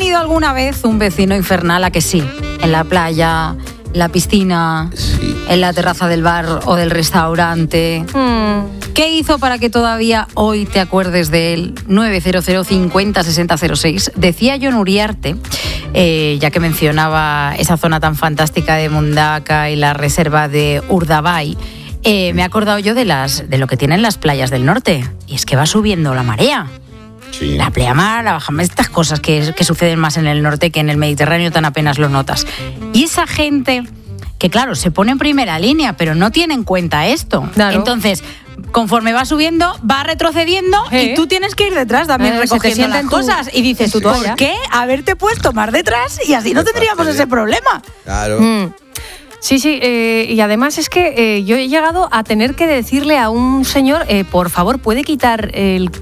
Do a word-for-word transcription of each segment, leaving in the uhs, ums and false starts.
tenido alguna vez un vecino infernal? ¿A que sí? En la playa, en la piscina, Sí. en la terraza del bar o del restaurante. Mm. ¿Qué hizo para que todavía hoy te acuerdes de él? nueve cero cero cincuenta sesenta cero seis. Decía Jon Uriarte, eh, ya que mencionaba esa zona tan fantástica de Mundaka y la reserva de Urdaibai, eh, me he acordado yo de, las, de lo que tienen las playas del norte. Y es que va subiendo la marea. Sí. La pleamar, la bajamar, estas cosas que, que suceden más en el norte que en el Mediterráneo tan apenas lo notas. Y esa gente que, claro, se pone en primera línea, pero no tiene en cuenta esto. Claro. Entonces, conforme va subiendo, va retrocediendo ¿Eh? y tú tienes que ir detrás también Eh, se te recogiendo sienta las en tu- cosas. Y dices, en tu ¿por toalla? qué haberte puesto más detrás? Y así no Qué tendríamos fastidio. ese problema. Claro. Mm. Sí, sí, eh, y además es que eh, yo he llegado a tener que decirle a un señor, eh, por favor, ¿puede quitar el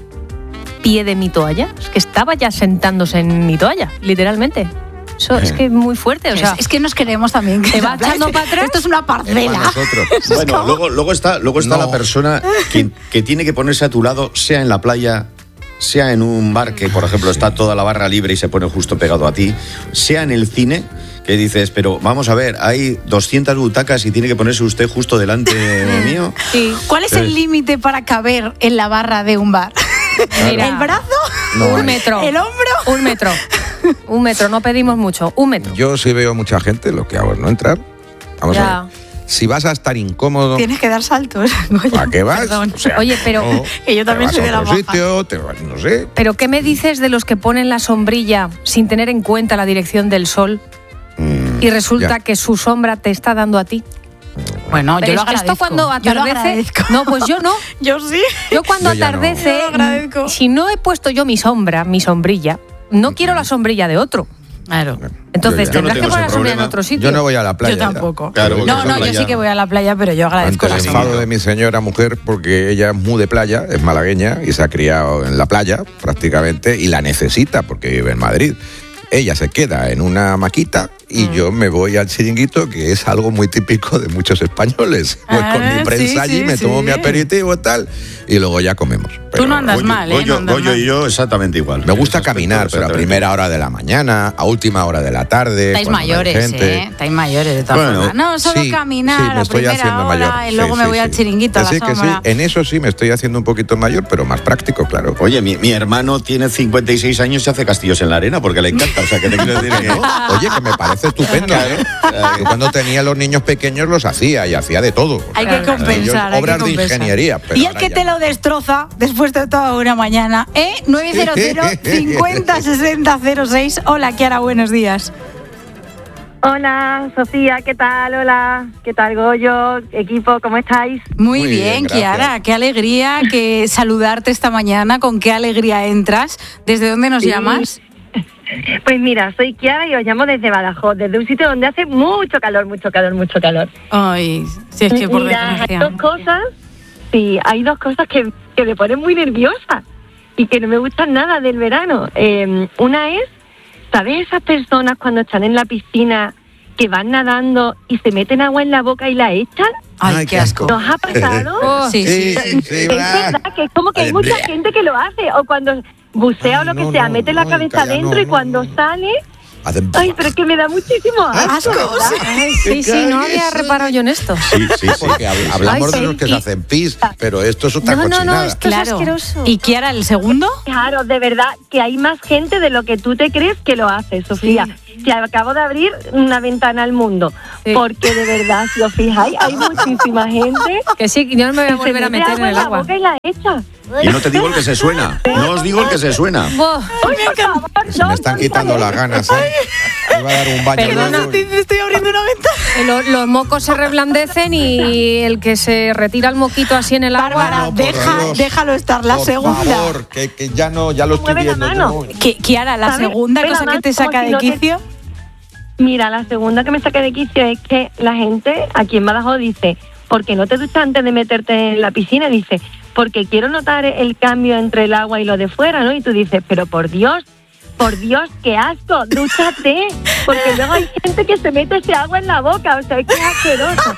pie de mi toalla? Es que estaba ya sentándose en mi toalla, literalmente. Eso es que es muy fuerte, o sea, es, es que nos queremos también. ¿te va echando para atrás? Esto es una Es para parcela. nosotros. Eso es Bueno, como- luego, luego está, luego está No. la persona que, que tiene que ponerse a tu lado, sea en la playa, sea en un bar que, por ejemplo, está toda la barra libre y se pone justo pegado a ti, sea en el cine, que dices, pero vamos a ver, hay doscientas butacas y tiene que ponerse usted justo delante mío. sí. ¿Cuál es el límite para caber en la barra de un bar? Mira, ¿El brazo? No un hay. metro. ¿El hombro? Un metro. Un metro, no pedimos mucho. Un metro. Yo sí veo mucha gente, lo que hago es no entrar. Vamos Ya. a ver. Si vas a estar incómodo, Tienes que dar saltos. Goya. ¿para qué vas? Perdón. O sea, Oye, pero- no, Que yo también te soy vas de a las otro bajas. sitio, te vas- no sé. Pero ¿qué me dices de los que ponen la sombrilla sin tener en cuenta la dirección del sol Mm, y resulta ya. que su sombra te está dando a ti? Bueno, yo Pero lo es que agradezco. esto cuando Yo lo atardece... agradezco. No, pues yo no. Yo sí. Yo cuando Yo ya no. atardece, Yo lo agradezco. si no he puesto yo mi sombra, mi sombrilla, no quiero la sombrilla de otro. Claro. Entonces Yo ya. Yo no tendrás tengo que poner la ese sombrilla en problema. otro sitio. Yo no voy a la playa. Yo tampoco. Claro, porque no, esa no, yo playa- sí que voy a la playa, pero yo agradezco Ante el la enfado sombra. de mi señora mujer, porque ella es muy de playa, es malagueña y se ha criado en la playa prácticamente y la necesita porque vive en Madrid. Ella se queda en una maquita y Mm. yo me voy al chiringuito, que es algo muy típico de muchos españoles. Voy Ah, con mi prensa sí, allí, sí, me tomo sí. mi aperitivo y tal, y luego ya comemos. Tú Pero no andas Goyo, mal, ¿eh? Goyo- No andas Goyo mal. y yo exactamente igual. Me gusta En ese caminar, aspecto, pero a exactamente. primera hora de la mañana, a última hora de la tarde. Estáis cuando no hay mayores, gente. ¿eh? Estáis mayores de todas Bueno, formas. No, solo Sí, caminar sí, me a estoy primera haciendo hora mayor. y luego Sí, me sí, voy sí. al chiringuito a Que la sí, que sí. sombra. En eso sí me estoy haciendo un poquito mayor, pero más práctico, claro. Oye, mi, mi hermano tiene cincuenta y seis años y hace castillos en la arena porque le encanta. O sea, que te quiero decir que... Oye, que me parece estupendo. Yo cuando tenía los niños pequeños los hacía y hacía de todo. Hay que Claro. compensar, Yo- hay que obras de compensar. ingeniería, pero Y el ahora que ya te no. lo destroza después de toda una mañana, ¿eh? nueve cero cero cincuenta sesenta cero seis. Hola, Kiara, buenos días. Hola, Sofía, ¿qué tal? Hola, ¿qué tal, Goyo? Equipo, ¿cómo estáis? Muy, Muy bien, bien, gracias. Kiara, qué alegría que saludarte esta mañana, con qué alegría entras. ¿Desde dónde nos Sí. llamas? Pues mira, soy Kiara y os llamo desde Badajoz, desde un sitio donde hace mucho calor, mucho calor, mucho calor. Ay, si es que por Mira, hay desgracia. dos cosas, sí, hay dos cosas que, que me ponen muy nerviosa y que no me gustan nada del verano. Eh, una es, ¿sabes esas personas cuando están en la piscina que van nadando y se meten agua en la boca y la echan? Ay, Ay, qué qué asco. ¿Nos ha pasado? Oh, Sí, sí. Sí, sí, Es ¿verdad? verdad que es como que hay Ay, mucha bleh. gente que lo hace, o cuando bucea o Ay, lo que no, sea, no, mete la no, cabeza calla, adentro no, y no, cuando no. sale, Hacen- ay, pero es que me da muchísimo asco, Asco, ¿verdad? Ay, sí, sí, no había reparado yo en esto. Sí, sí, sí. Porque hab- hablamos Ay, de los que sí. se hacen pis, pero esto es otra No, no, no, cochinada. esto es Claro. asqueroso. ¿Y Kiara, el segundo? Claro, de verdad que hay más gente de lo que tú te crees que lo hace, Sofía. Que acabo de abrir una ventana al mundo, Sí. porque de verdad, si os fijáis, hay muchísima gente Que sí, que yo no me voy a que se volver a mete meter en agua en el la agua. boca y la echa. Y no te digo el que se suena. No os digo el que se suena. Buah. Ay, por favor, Se me no, están no quitando digas las ganas, ¿eh? Me iba a dar un baño. Perdona. luego. Estoy abriendo una ventana. Eh, Los, los mocos se reblandecen y el que se retira el moquito así en el agua. Bárbara, por deja, Dios. déjalo estar. La Por segunda. favor, que, que ya no, ya lo estoy Mueve la viendo. mano. yo no- Ki- Kiara, la ¿Sabes? segunda Pero cosa que además, te saca como si de no te- quicio. Mira, la segunda que me saca de quicio es que la gente aquí en Badajoz dice, ¿por qué no te duchas antes de meterte en la piscina? Dice, porque quiero notar el cambio entre el agua y lo de fuera, ¿no? Y tú dices, pero por Dios, por Dios, qué asco, dúchate, porque luego hay gente que se mete ese agua en la boca, o sea, qué asqueroso.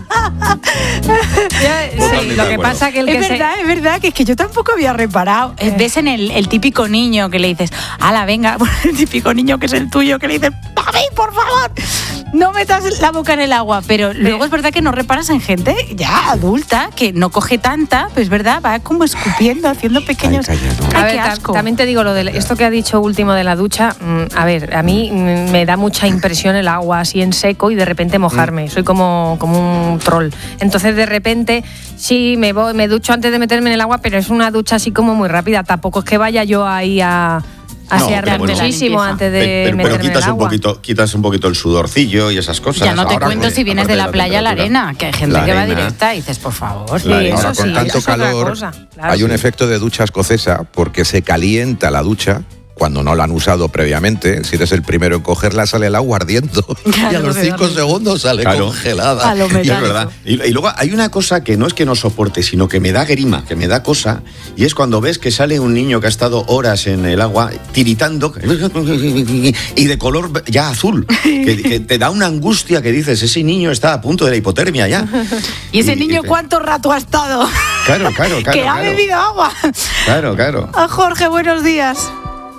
Ya, sí, lo que pasa que el que es se... verdad, es verdad, que es que yo tampoco había reparado. Eh. Ves en el, el típico niño que le dices, ala, venga, el típico niño que es el tuyo, que le dices, ¡papi, por favor! No metas la boca en el agua, pero luego es verdad que no reparas en gente ya adulta, que no coge tanta, pues es verdad, va como escupiendo, haciendo pequeños... Ay, calla, no. Ay, A ver, qué ta- asco. también te digo lo de esto que ha dicho último de la ducha. mm, A ver, a mí mm, me da mucha impresión el agua así en seco y de repente mojarme. Soy como, como un troll. Entonces de repente sí me voy, me ducho antes de meterme en el agua, pero es una ducha así como muy rápida. Tampoco es que vaya yo ahí a No, asearme pero bueno. muchísimo La antes de Pero, pero meterme quitas en el un agua. poquito, quitas un poquito el sudorcillo y esas cosas. Ya no te Ahora, cuento pues, si vienes de aparte la playa a la temperatura. arena, que hay gente La que va arena. directa y dices, por favor. Sí, La arena. eso Ahora, con sí, tanto eso es otra calor, cosa, claro. hay un Sí. efecto de ducha escocesa porque se calienta la ducha cuando no la han usado previamente. Si eres el primero en cogerla, sale el agua ardiendo. Claro, y a los de cinco darle. segundos sale Claro. congelada. A lo Y es metálico. verdad. Y, y luego hay una cosa que no es que no soporte, sino que me da grima, que me da cosa, y es cuando ves que sale un niño que ha estado horas en el agua tiritando y de color ya azul, que, que te da una angustia que dices, ese niño está a punto de la hipotermia ya. ¿Y ese niño y- cuánto rato ha estado? Claro, claro, claro. que ha claro. bebido agua. Claro, claro. Ah, Jorge, buenos días.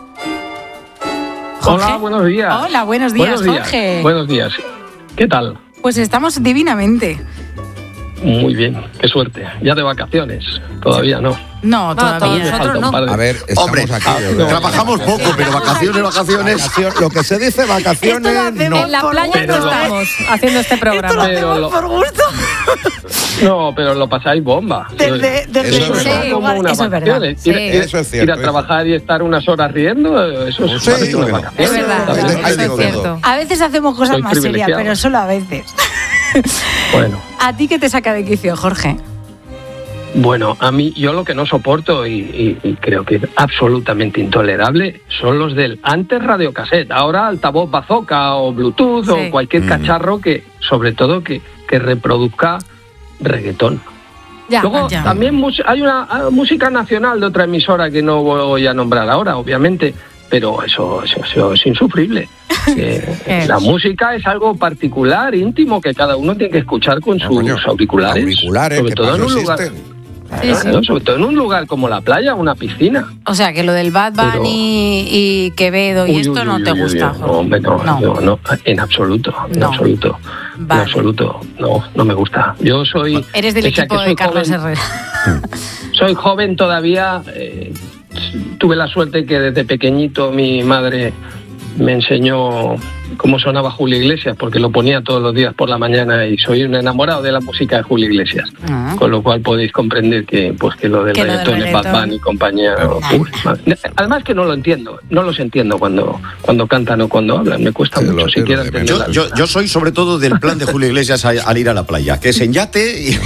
Jorge. Hola, buenos días. Hola, buenos días, Buenos días, Jorge. buenos días. ¿Qué tal? Pues estamos divinamente. Muy bien, qué suerte. Ya de vacaciones, todavía no. No, todavía. todavía Me nosotros falta un no. par de- A ver, estamos Hombre, aquí. ah, yo creo. trabajamos poco, pero vacaciones, vacaciones. Vacaciones, lo que se dice vacaciones, Esto lo hacemos no. En la por playa Pero no lo- estamos haciendo este Esto lo programa. Pero hacemos lo- por gusto. No, pero lo pasáis bomba. Desde, desde Eso es Eso verdad. es como igual, unas eso es verdad. vacaciones. Ir, Sí. ir- Eso es cierto, ir a hijo. trabajar y estar unas horas riendo, eso es Sí, parece ¿por unas qué no? vacaciones. Es verdad, Ahí eso digo es que no. cierto. A veces hacemos cosas Soy más serias, privilegiado. pero solo a veces. Bueno, ¿A ti qué te saca de quicio, Jorge? bueno, a mí yo lo que no soporto y, y- y creo que es absolutamente intolerable son los del antes radiocassette, ahora altavoz bazooka o Bluetooth Sí. o cualquier Mm. cacharro que, sobre todo, que, que reproduzca reggaetón. Ya, Luego ya. también mus- hay una ah, música nacional de otra emisora que no voy a nombrar ahora, obviamente, pero eso, eso, eso es insufrible. Que Eh. la música es algo particular, íntimo, que cada uno tiene que escuchar con No, sus coño, auriculares. auriculares, sobre que todo para en un eso lugar. existen. Sí, sí. Claro, sobre todo en un lugar como la playa o una piscina. O sea, que lo del Bad Bunny Pero- y Quevedo y Uy, esto uy, no uy, te uy, gusta, uy, Jorge. No, hombre, no, No. yo no, en absoluto, en No. absoluto. Vale. En absoluto, no, no me gusta. Yo soy... Eres del pese a equipo que de soy Carlos joven- Herrera. Soy joven todavía. eh, tuve la suerte que desde pequeñito mi madre me enseñó cómo sonaba Julio Iglesias, porque lo ponía todos los días por la mañana y soy un enamorado de la música de Julio Iglesias. Ah. Con lo cual podéis comprender que pues que lo del Que lo del reggaetón es Bad reggaetón. Bunny y compañía. uy, madre. Además que no lo entiendo, no los entiendo cuando, cuando cantan o cuando hablan. Me cuesta Sí, lo- mucho sí, lo siquiera de entender menos. la Yo, letra. yo soy sobre todo del plan de Julio Iglesias a- al ir a la playa, que es en yate y,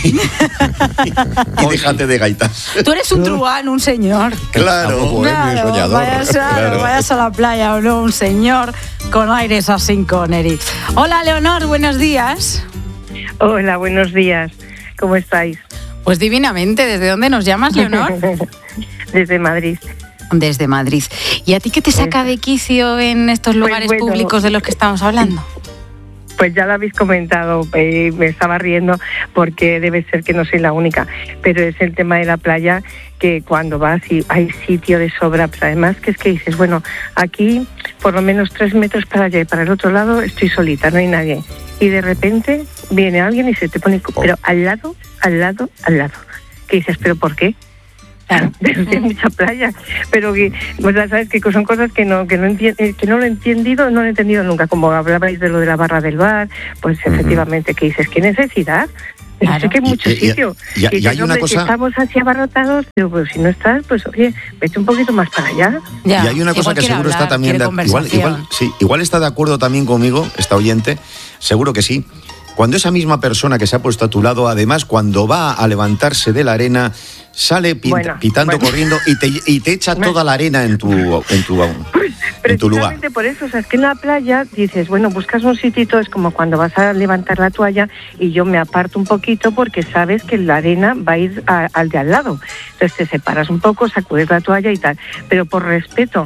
y déjate de gaitas. Tú eres un truán, un señor. Claro. Bohemio y soñador. Vayas, a, Claro. vayas a la playa o no, un señor con aires así con Eri. Hola, Leonor, buenos días. Hola, buenos días. ¿Cómo estáis? Pues divinamente, ¿desde dónde nos llamas, Leonor? Desde Madrid. Desde Madrid. ¿Y a ti qué te saca de quicio en estos Pues lugares bueno. públicos de los que estamos hablando? Pues ya lo habéis comentado, eh, me estaba riendo porque debe ser que no soy la única, pero es el tema de la playa, que cuando vas y hay sitio de sobra, pero además que es que dices, bueno, aquí por lo menos tres metros para allá y para el otro lado estoy solita, no hay nadie. Y de repente viene alguien y se te pone, pero al lado, al lado, al lado. Que dices, ¿pero por qué? Claro, hay mucha playa, pero que, pues ya sabes que son cosas que no que no enti- eh, que no lo he entendido, no lo he entendido nunca. Como hablabais de lo de la barra del bar, pues Ujú. efectivamente que dices, ¿qué necesidad? Pero Claro. sí que hay mucho Y- y- sitio. y- y hay dices, una hombre, cosa- si estamos así abarrotados, digo, pues si no estás, pues oye, vete un poquito más para allá. Ya, Y hay una cosa igual que quiere seguro está hablar, también quiere de, igual, igual, conversación. sí, igual está de acuerdo también conmigo, esta oyente, seguro que sí. Cuando esa misma persona que se ha puesto a tu lado, además, cuando va a levantarse de la arena, sale pin- Bueno, pitando, bueno. corriendo y te, y te echa toda la arena en tu, en tu, en tu lugar. Precisamente por eso, o sea, es que en la playa dices, bueno, buscas un sitito, es como cuando vas a levantar la toalla y yo me aparto un poquito porque sabes que la arena va a ir a- al de al lado. Entonces te separas un poco, sacudes la toalla y tal. Pero por respeto,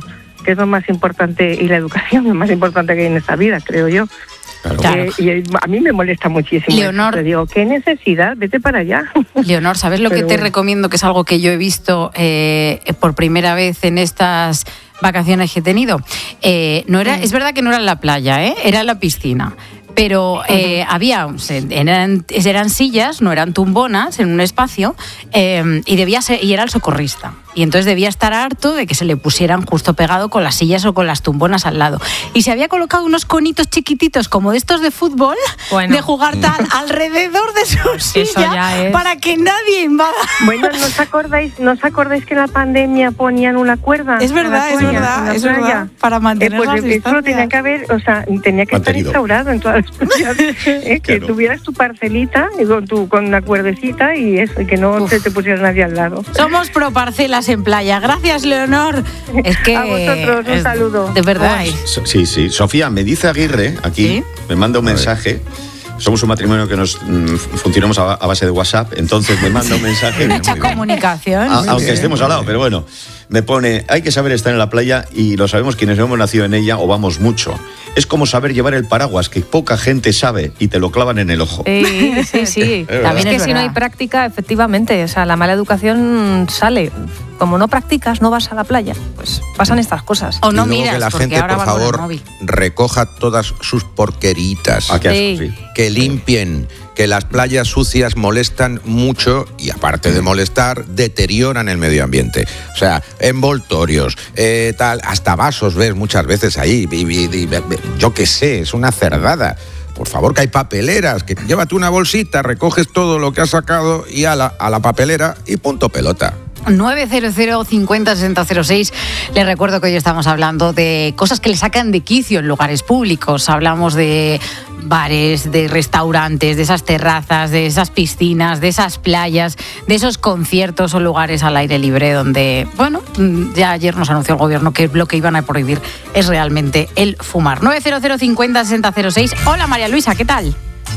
que es lo más importante, y la educación es lo más importante que hay en esta vida, creo yo. Claro. Claro. Eh, y a mí me molesta muchísimo. Leonor. Te digo, ¿qué necesidad? Vete para allá. Leonor, ¿sabes lo Pero que te bueno. recomiendo? Que es algo que yo he visto eh, por primera vez en estas vacaciones que he tenido. Eh, no era, es verdad que no era en la playa, ¿eh? Era en la piscina. Pero eh, había, eran, eran sillas, no eran tumbonas, en un espacio, eh, y debía ser, y era el socorrista. Y entonces debía estar harto de que se le pusieran justo pegado con las sillas o con las tumbonas al lado. Y se había colocado unos conitos chiquititos como de estos de fútbol, Bueno. de jugar tal alrededor de su Eso silla ya es. para que nadie invada. Bueno, ¿no os acordáis, ¿no os acordáis que en la pandemia ponían una cuerda? Es verdad, en la es toalla, en verdad, la es playa? verdad, para mantener Eh, pues las eso lo distancias. tenía que haber, o sea, tenía que Mantenido. estar instaurado en todas las playas. Eh, que Claro. tuvieras tu parcelita y con, tu, con una cuerdecita y eso, y que no Uf. se te pusiera nadie al lado. Somos pro parcelas en playa. Gracias, Leonor. Es que A vosotros, un es- saludo. De verdad. Ay. So- Sí, sí. Sofía, me dice Aguirre, aquí, ¿Sí? me manda un mensaje. Somos un matrimonio que nos mm, funcionamos a, a base de WhatsApp, entonces me manda un mensaje. Mucha comunicación. A- sí, aunque sí. estemos al lado, pero bueno, me pone, hay que saber estar en la playa y lo sabemos quienes hemos nacido en ella o vamos mucho. Es como saber llevar el paraguas, que poca gente sabe y te lo clavan en el ojo. Sí, sí, sí. También es que es si no hay verdad. práctica, efectivamente, o sea, la mala educación sale. Como no practicas, no vas a la playa, pues pasan estas cosas. O no y luego miras, que la porque gente, ahora por van con el favor, móvil. recoja todas sus porqueritas. ¿A qué asco, Sí. sí? Que limpien, que las playas sucias molestan mucho y aparte de molestar, deterioran el medio ambiente. O sea, envoltorios, eh, tal, hasta vasos ves muchas veces ahí. Y, y- y- yo qué sé, es una cerdada. Por favor, que hay papeleras, que llévate una bolsita, recoges todo lo que has sacado y a la, a la papelera y punto pelota. nueve cero cero cincuenta sesenta cero seis. Les recuerdo que hoy estamos hablando de cosas que le sacan de quicio en lugares públicos. Hablamos de bares, de restaurantes, de esas terrazas, de esas piscinas, de esas playas, de esos conciertos o lugares al aire libre donde, bueno, ya ayer nos anunció el gobierno que lo que iban a prohibir es realmente el fumar. nueve cero cero cincuenta sesenta cero seis. Hola María Luisa, ¿qué tal?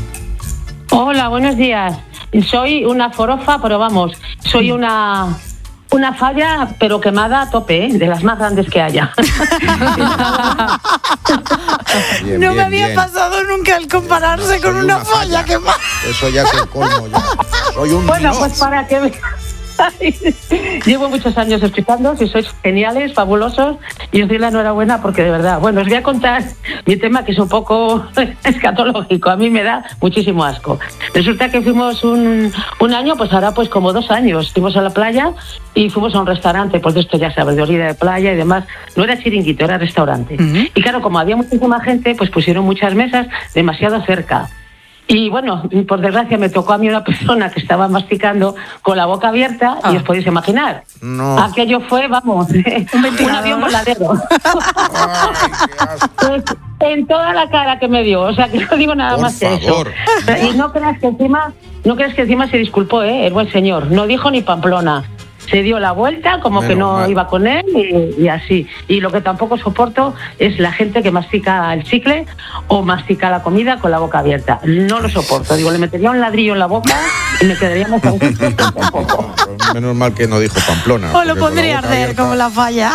Hola, buenos días. Soy una forofa, pero vamos, soy una una falla, pero quemada a tope, ¿eh? De las más grandes que haya. Bien, no me bien, había bien. pasado nunca el compararse con Soy una, falla que más. Eso ya es el colmo. Ya. Soy un Bueno, dios. pues para que me... Llevo muchos años escuchando, si sois geniales, fabulosos, y os doy la enhorabuena porque de verdad, bueno, os voy a contar mi tema que es un poco escatológico, a mí me da muchísimo asco. Resulta que fuimos un, un año, pues ahora pues como dos años, fuimos a la playa y fuimos a un restaurante, pues de esto ya sabes, de orilla de playa y demás, no era chiringuito, era restaurante. Uh-huh. Y claro, como había muchísima gente, pues pusieron muchas mesas demasiado cerca. Y bueno, por desgracia me tocó a mí una persona que estaba masticando con la boca abierta Ah. y os podéis imaginar. No. Aquello fue, vamos, un, ventilador. avión voladero. Ay, qué asco. Pues, en toda la cara que me dio, o sea que no digo nada Por más que favor. eso. Y no creas que encima, no creas que encima se disculpó, ¿eh? El buen señor, no dijo ni Pamplona. Se dio la vuelta como Menos que no mal. iba con él y, y así. Y lo que tampoco soporto es la gente que mastica el chicle o mastica la comida con la boca abierta. No lo soporto. Digo, le metería un ladrillo en la boca y me quedaríamos a gusto tampoco. Menos mal que no dijo Pamplona. O lo porque con pondría a la boca arder abierta- como la falla.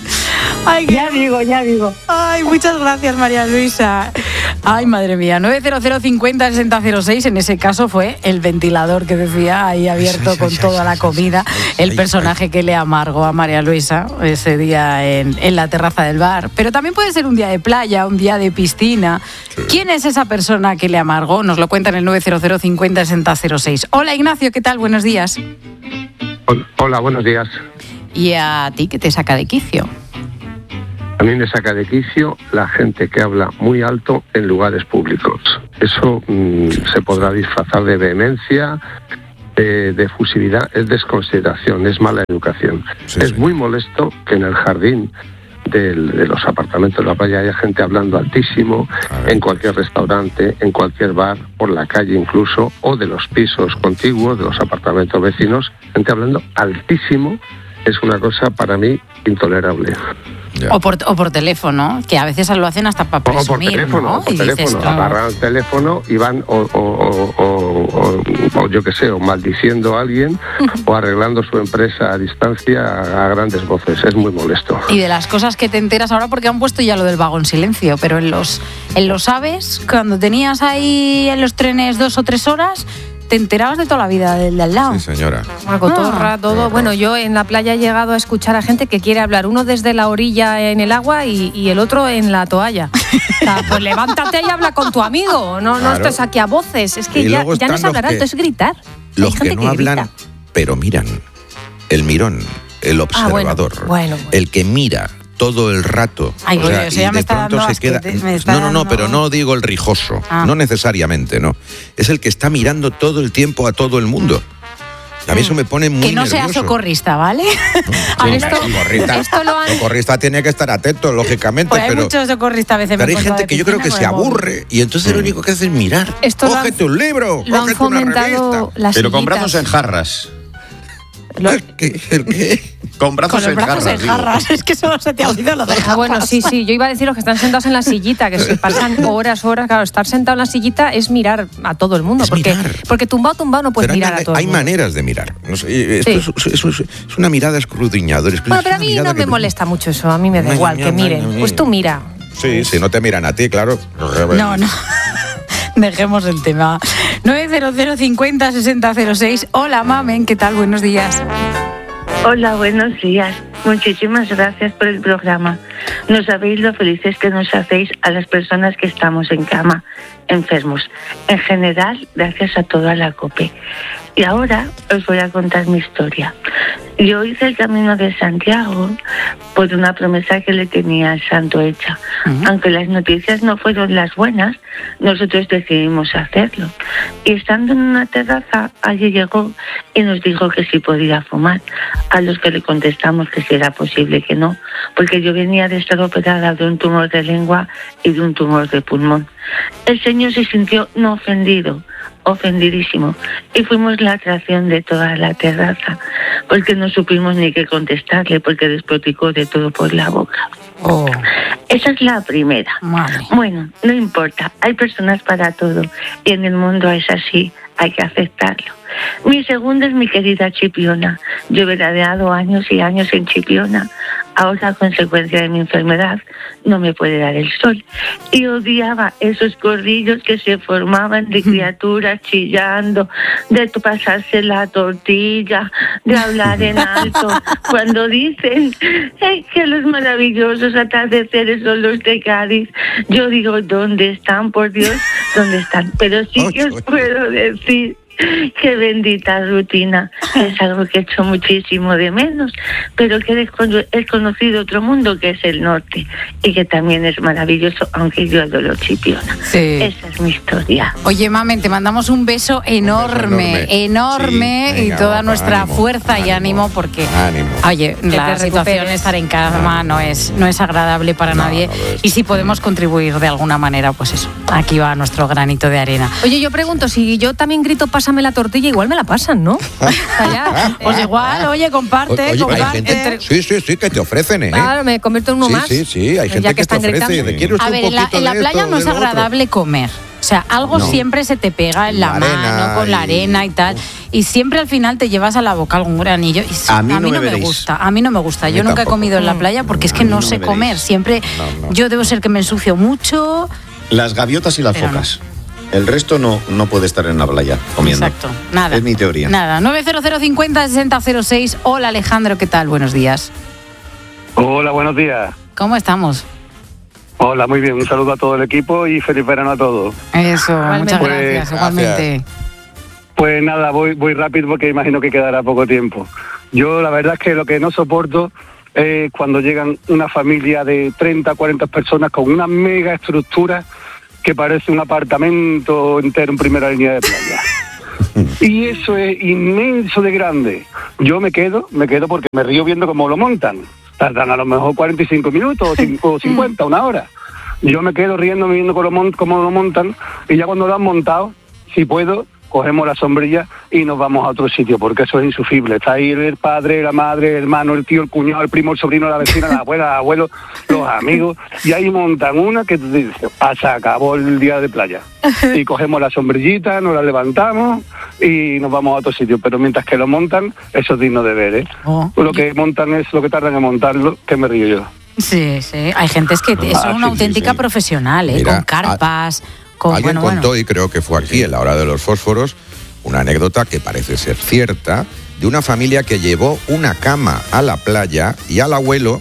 Ay, qué- Ya digo, ya digo. Ay, muchas gracias, María Luisa. Ay, madre mía. nueve cero cero cincuenta sesenta cero seis. En ese caso fue el ventilador que decía ahí abierto con toda la comida. El personaje que le amargó a María Luisa ese día en, en la terraza del bar. Pero también puede ser un día de playa, un día de piscina. ¿Quién es esa persona que le amargó? Nos lo cuenta en el nueve cero cero cincuenta sesenta cero seis. Hola, Ignacio, ¿qué tal? Buenos días. Hola, buenos días. ¿Y a ti qué te saca de quicio? A mí me saca de quicio la gente que habla muy alto en lugares públicos. Eso mmm, se podrá disfrazar de vehemencia, de, de efusividad, es desconsideración, es mala educación. Sí, es sí. muy molesto que en el jardín del- de los apartamentos de la playa haya gente hablando altísimo, A ver, en cualquier restaurante, en cualquier bar, por la calle incluso, o de los pisos contiguos, de los apartamentos vecinos, gente hablando altísimo. Es una cosa para mí intolerable. Ya. O por, o por teléfono, que a veces lo hacen hasta para O por presumir, teléfono, ¿no? o por Y dices, teléfono, no. agarran el teléfono y van o, o, o, o, o, o yo qué sé, o maldiciendo a alguien o arreglando su empresa a distancia a, a grandes voces. Es muy molesto. Y de las cosas que te enteras ahora, porque han puesto ya lo del vagón silencio, pero en los, en los AVEs, cuando tenías ahí en los trenes dos o tres horas, te enterabas de toda la vida del de al lado. Sí, señora. Una cotorra, todo. Bueno, yo en la playa he llegado a escuchar a gente que quiere hablar, uno desde la orilla en el agua y, y el otro en la toalla. O sea, pues levántate y habla con tu amigo, no, no Claro. estés aquí a voces. Es que Y ya, luego ya no están es los hablar que- alto, es gritar. Los Hay que gente no hablan, grita. pero miran. El mirón, el Ah, bueno, observador, bueno, bueno. el que mira todo el rato. Ay, O sea, oye, eso y ya me de está pronto dando se queda. asquete, me está No, no, no, dando- pero no digo el rijoso. Ah. No necesariamente, no. Es el que está mirando todo el tiempo a todo el mundo. A mí eso me pone muy Que no sea nervioso. socorrista, ¿vale? A ver, Sí, esto, socorrista, esto lo han... socorrista tiene que estar atento, lógicamente, Pues hay pero, muchos socorristas a veces. pero me hay encuentro gente de que yo creo piscina que con se el móvil. aburre y entonces lo único que hace es mirar. Esto lo han- Cógete un libro, Lo han cógete una fomentado revista. las Pero con sillitas. brazos en jarras. Lo- ¿El qué? ¿El qué? Con brazos Con los en brazos jarras. en digo. jarras. Es que solo se te ha olvidado lo de Ah, bueno, jarras. sí, sí. Yo iba a decir los que están sentados en la sillita, que se pasan horas, horas. Claro, estar sentado en la sillita es mirar a todo el mundo. Es porque, mirar. porque tumbado, tumbado no puedes Pero hay, mirar a mane- todo el hay mundo. maneras de mirar. No sé, esto Sí. es, es- es- es una mirada escudriñadora. es que Bueno, es pero a una mí mirada no me que- molesta mucho eso. A mí me da Ay, igual ay, que ay, miren. ay, Pues tú mira. Sí, si no te miran a ti, claro. No, no. Dejemos el tema. nueve cero cero cincuenta sesenta cero seis. Hola, mamen. ¿Qué tal? Buenos días. Hola, buenos días. Muchísimas gracias por el programa. No sabéis lo felices que nos hacéis a las personas que estamos en cama, enfermos. En general, gracias a toda la COPE. Y ahora os voy a contar mi historia. Yo hice el Camino de Santiago por una promesa que le tenía al santo hecha. Ujú. Aunque las noticias no fueron las buenas, nosotros decidimos hacerlo. Y estando en una terraza, allí llegó y nos dijo que sí podía fumar. A los que le contestamos que si era posible que no, porque yo venía de estar operada de un tumor de lengua y de un tumor de pulmón. El señor se sintió no ofendido, ofendidísimo, y fuimos la atracción de toda la terraza, porque no supimos ni qué contestarle, porque despoticó de todo por la boca. Oh, Esa es la primera. madre. Bueno, no importa, hay personas para todo y en el mundo es así, hay que aceptarlo. Mi segunda es mi querida Chipiona. Yo he veraneado años y años en Chipiona. Ahora, a consecuencia de mi enfermedad, no me puede dar el sol. Y odiaba esos corrillos que se formaban de criaturas chillando, de pasarse la tortilla, de hablar en alto, cuando dicen "Ay, que los maravillosos atardeceres son los de Cádiz". Yo digo, ¿dónde están, por Dios? ¿Dónde están? Pero sí que os puedo decir qué bendita rutina, que es algo que he hecho muchísimo de menos, pero que he descono- he conocido otro mundo que es el norte y que también es maravilloso, aunque yo adoro Chipiona. Sí. Esa es mi historia. Oye, mamen, te mandamos un beso enorme, enorme. enorme, Sí, y venga, toda guapa, nuestra ánimo, fuerza y ánimo, ánimo, porque, ánimo. oye, la te situación de recuperes. estar en cama no es, no es agradable para No, nadie, no lo es. y si podemos contribuir de alguna manera, pues eso, aquí va nuestro granito de arena. Oye, yo pregunto, si yo también grito pásame la tortilla, igual me la pasan, ¿no? O sea, ya, Pues eh, igual, oye, comparte, Oye, hay comparte. gente, sí, sí, sí, que te ofrecen, ¿eh? Claro, me convierto en uno sí, más. sí, sí, hay Ya gente que, que te están ofrece. gritando. ¿De ¿Quieres A un ver, en la, poquito en la de playa esto, no de es lo otro? agradable comer. O sea, algo No. siempre se te pega en la, La mano, arena con la y- arena y tal. Y siempre al final te llevas a la boca algún granillo. Y sí, A mí no me me veréis. gusta. A mí no me gusta. A mí Yo nunca tampoco. he comido en la playa porque es A que mí no no sé me comer. veréis. Siempre No, no. yo debo ser que me ensucio mucho. Las gaviotas y las Pero no. focas. El resto no, no puede estar en la playa comiendo. Exacto. Nada. Es mi teoría. Nada. nueve cero cero cincuenta sesenta cero seis. Hola, Alejandro. ¿Qué tal? Buenos días. Hola, buenos días. ¿Cómo estamos? Hola, muy bien. Un saludo a todo el equipo y feliz verano a todos. Eso. Igualmente. Muchas Pues, gracias. gracias. Igualmente. Pues nada, voy, voy rápido porque imagino que quedará poco tiempo. Yo la verdad es que lo que no soporto es cuando llegan una familia de treinta, cuarenta personas con una mega estructura que parece un apartamento entero en primera línea de playa. Y eso es inmenso de grande. Yo me quedo, me quedo porque me río viendo cómo lo montan. Tardan a lo mejor cuarenta y cinco minutos o cin- o cincuenta, una hora. Yo me quedo riendo, viendo cómo lo, mon- cómo lo montan, y ya cuando lo han montado, si puedo, cogemos la sombrilla y nos vamos a otro sitio, porque eso es insufrible. Está ahí el padre, la madre, el hermano, el tío, el cuñado, el primo, el sobrino, la vecina, la abuela, el abuelo, los amigos, y ahí montan una que te dice, ah, se acabó el día de playa. Y cogemos la sombrillita, nos la levantamos y nos vamos a otro sitio. Pero mientras que lo montan, eso es digno de ver, ¿eh? Oh. Lo que montan es lo que tardan en montarlo, que me río yo. Sí, sí. Hay gente que es Ah, una sí, auténtica sí, sí. profesional, ¿eh? Mira, con carpas, con... Alguien bueno, contó, bueno. y creo que fue aquí en la hora de los fósforos, una anécdota que parece ser cierta, de una familia que llevó una cama a la playa y al abuelo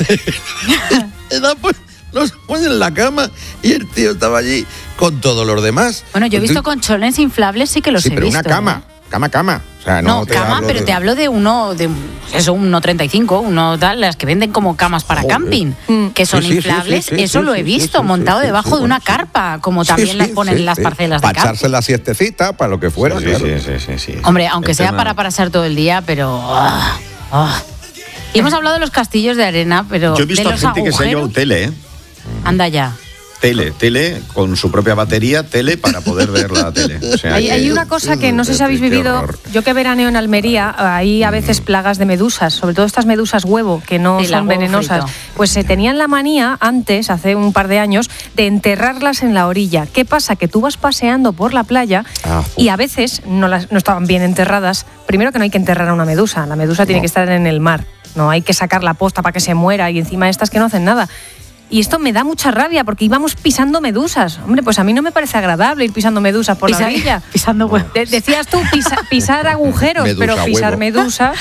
los pone en la cama y el tío estaba allí con todos los demás. Bueno, yo he visto colchones inflables, sí que los Sí, he pero visto. una cama, ¿eh? cama, cama. O sea, no, No, te cama, hablo pero de- te hablo de uno, de eso, un uno treinta y cinco, uno tal, las que venden como camas para Joder. camping, que son Sí, sí, sí, inflables, sí, sí, eso sí, lo he sí, visto, sí, sí, montado sí, debajo sí, de bueno, una carpa, como Sí, también sí, las ponen sí, en las sí. parcelas de Para camping. echarse la siestecita, para lo que fuera. Sí, claro. sí, sí, sí, sí. Hombre, aunque El sea tema- para pasar todo el día, pero... ah, ah. Y hemos hablado de los castillos de arena, pero Yo he visto de a los gente que se ha llevado agujeros... tele, ¿eh? Anda ya. Tele, tele, con su propia batería, tele para poder ver la tele. O sea Hay, que- hay una cosa que no sé si habéis Qué vivido, horror. yo que veraneo en Almería, hay a veces plagas de medusas, sobre todo estas medusas huevo, que no Sí, la son huevo venenosas. frito. Pues se tenían la manía antes, hace un par de años, de enterrarlas en la orilla. ¿Qué pasa? Que tú vas paseando por la playa Ah, y a veces no, las, no estaban bien enterradas. Primero que no hay que enterrar a una medusa, la medusa tiene No. que estar en el mar, no hay que sacar la posta para que se muera y encima estas que no hacen nada. Y esto me da mucha rabia porque íbamos pisando medusas. Hombre, pues a mí no me parece agradable ir pisando medusas por Pisa- la orilla. pisando huevo. De- decías tú pisa- pisar agujeros, Medusa, pero pisar huevo. medusas.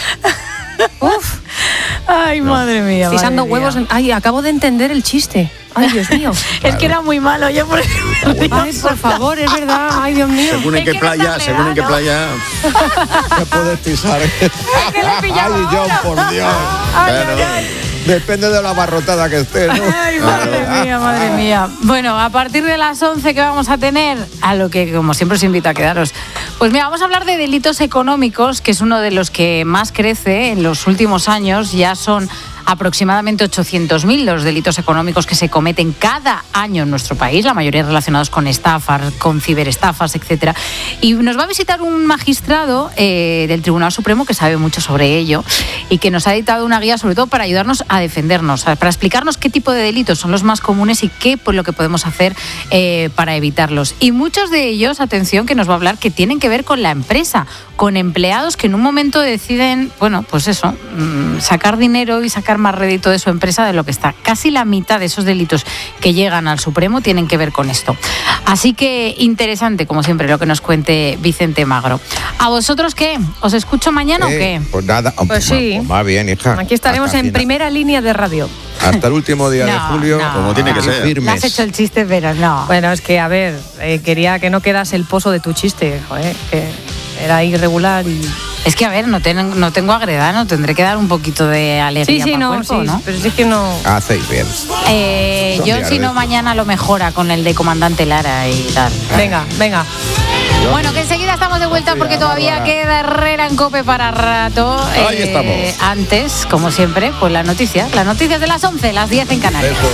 Uf, Ay, madre mía. pisando madre huevos. mía. en- Ay, acabo de entender el chiste. Ay, Dios mío. Es que era muy malo, yo por eso... Ay, por favor, es verdad. Ay, Dios mío. Según en Es qué que no playa, está según en qué pegado. playa. Te puedes pisar. que le pillaba Ay, John, ahora. por Dios. Claro. Depende de la barrotada que esté, ¿no? Ay, madre mía, madre mía. Bueno, a partir de las once que vamos a tener, a lo que como siempre os invito a quedaros, pues mira, vamos a hablar de delitos económicos, que es uno de los que más crece en los últimos años. Ya son aproximadamente ochocientos mil los delitos económicos que se cometen cada año en nuestro país, la mayoría relacionados con estafas, con ciberestafas, etcétera. Y nos va a visitar un magistrado eh, del Tribunal Supremo que sabe mucho sobre ello y que nos ha dictado una guía sobre todo para ayudarnos a defendernos, para explicarnos qué tipo de delitos son los más comunes y qué pues, lo que podemos hacer eh, para evitarlos. Y muchos de ellos, atención, que nos va a hablar que tienen que ver con la empresa, con empleados que en un momento deciden, bueno, pues eso, mmm, sacar dinero y sacar más rédito de su empresa de lo que está. Casi la mitad de esos delitos que llegan al Supremo tienen que ver con esto. Así que interesante, como siempre, lo que nos cuente Vicente Magro. ¿A vosotros qué? ¿Os escucho mañana o Eh, qué? Pues nada, Pues sí. pues más bien, hija. Aquí estaremos Hasta en final. primera línea de radio. Hasta el último día de No, julio. no. Como tiene que aquí ser. Le firmes. has hecho el chiste, pero no. Bueno, es que, a ver, eh, quería que no quedase el pozo de tu chiste, joder, que era irregular y... Es que, a ver, no, ten- no tengo agredano, tendré que dar un poquito de alegría Sí, sí, para no, el cuerpo, sí, ¿no? pero es que no... Hacéis bien. Eh, Son yo, días si de no, estos. mañana lo mejora con el de Comandante Lara y tal. Venga, venga. Bueno, que enseguida estamos de vuelta porque todavía Bárbara. queda Herrera en Cope para rato. Ahí estamos. Antes, como siempre, pues las noticias. Las noticias de las once, las diez en Canarias. Eso.